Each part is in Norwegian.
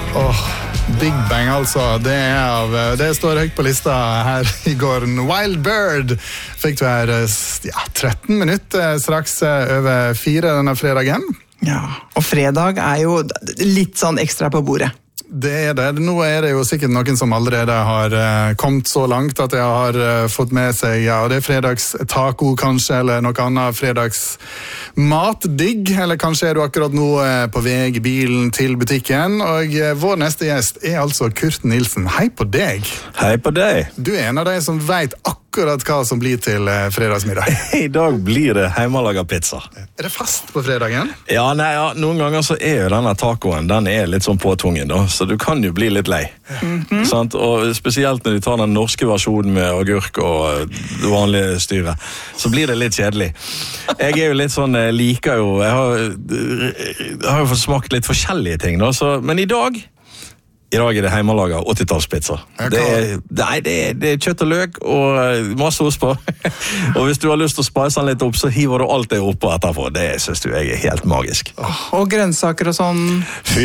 Big Bang altså, det står høyt på lista her I går. Wild Bird fikk du her 13 minutter straks over 4 denne fredagen. Ja, og fredag jo litt sånn ekstra på bordet. Det det. Nå det jo sikkert noen som allerede har kommet så langt at jeg har fått med seg, ja, det fredagstaco kanskje, eller noe annet fredagsmatdigg, eller kanskje du akkurat nå på vei I bilen til butikken, og vår neste gjest altså Kurt Nilsen. Hei på deg! Hei på deg! Du en av de som vet akkurat hva som blir til fredagsmiddag. I dag blir det hjemmelaget pizza. Det fast på fredagen? Ja, noen ganger så jo denne tacoen, den litt sånn påtvungen da, så du kan jo bli litt lei. Sant? Og spesielt når du tar den norske versjonen med agurk og det vanlige styret, så blir det litt kjedelig. Jeg jo litt sånn, liker jo, jeg har jo fått smakt litt forskjellige ting da, men I dag det hjemmelaget 80-tallspizza. Det kjøtt og løk og masse ost på. Og hvis du har lyst til å spice den litt opp, så hiver du alt det oppå etterpå. Det synes du jeg helt magisk. Og grønnsaker og sånn. Fy.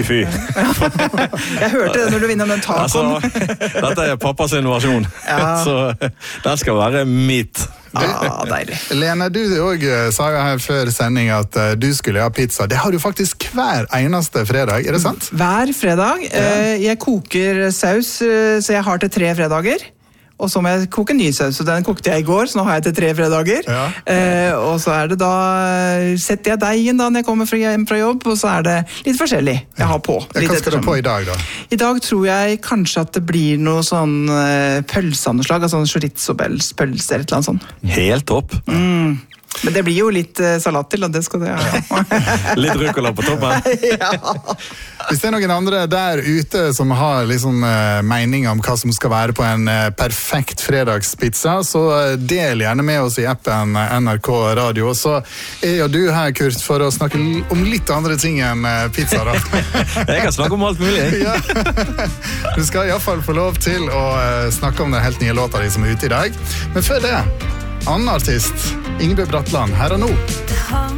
Jeg hørte det når du vinner den tacoen. Altså, dette pappas innovasjon. Ja. Så den skal være mitt. Deilig. Lene, du sa jo her før sending at du skulle ha pizza. Det har du faktisk hver eneste fredag, det sant? Hver fredag. Jeg koker saus, så jeg har til 3 fredager. Og så må jeg koke ny saus, så den kokte jeg I går, så nå har jeg til 3 fredager. Ja. Og så det da, setter jeg deigen da når jeg kommer hjem fra jobb, og så det litt forskjellig jeg har på. Hva skal du på I dag da? I dag tror jeg kanskje at det blir noe sånn pølseanslag, altså sånn chorizo-pølse eller et eller annet sånt. Helt topp. Men det blir jo litt salat til, og det skal det ha. Litt rucola på toppen. Ja. Hvis det noen andre der ute som har liksom mening om hva som skal være på en perfekt fredagspizza, så del gjerne med oss I appen NRK Radio. Så jo du her, Kurt, for å snakke om litt andre ting enn pizza da. Jeg kan snakke om alt mulig. Ja. Du skal I hvert fall få lov til å snakke om den helt nye låta di som ute I dag. Men før det, annen artist, Ingebjørg Bratland, her og nå.